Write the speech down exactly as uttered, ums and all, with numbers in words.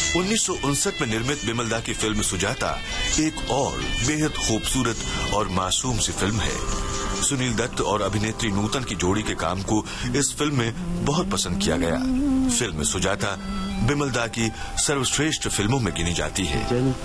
उन्नीस सौ उनसठ में निर्मित बिमल दा की फिल्म सुजाता एक और बेहद खूबसूरत और मासूम सी फिल्म है। सुनील दत्त और अभिनेत्री नूतन की जोड़ी के काम को इस फिल्म में बहुत पसंद किया गया। फिल्म सुजाता बिमल दा की सर्वश्रेष्ठ फिल्मों में गिनी जाती है।